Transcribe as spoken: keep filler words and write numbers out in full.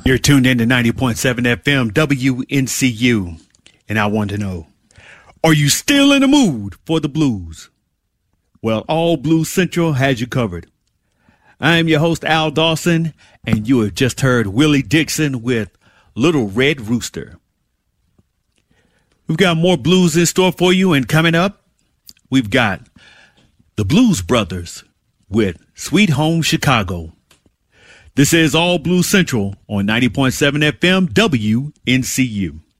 You're tuned in to ninety point seven F M W N C U, and I want to know, are you still in the mood for the blues? Well, All Blues Central has you covered. I am your host, Al Dawson, and you have just heard Willie Dixon with Little Red Rooster. We've got more blues in store for you, and coming up, we've got the Blues Brothers with Sweet Home Chicago. This is All Blues Central on ninety point seven F M W N C U.